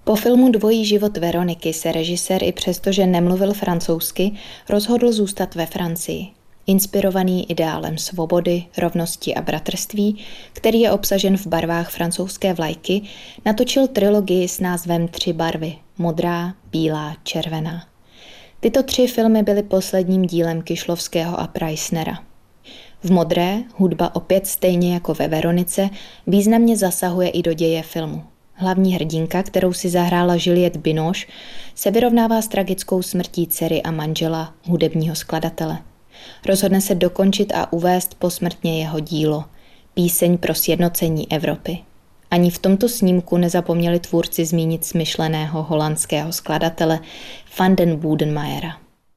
Po filmu Dvojí život Veroniky se režisér i přesto, že nemluvil francouzsky, rozhodl zůstat ve Francii. Inspirovaný ideálem svobody, rovnosti a bratrství, který je obsažen v barvách francouzské vlajky, natočil trilogii s názvem 3 barvy – modrá, bílá, červená. Tyto 3 filmy byly posledním dílem Kyšlovského a Preissnera. V modré hudba opět stejně jako ve Veronice významně zasahuje i do děje filmu. Hlavní hrdinka, kterou si zahrála Juliette Binoche, se vyrovnává s tragickou smrtí dcery a manžela, hudebního skladatele. Rozhodne se dokončit a uvést posmrtně jeho dílo – Píseň pro sjednocení Evropy. Ani v tomto snímku nezapomněli tvůrci zmínit smyšleného holandského skladatele Van den Boedenmayera.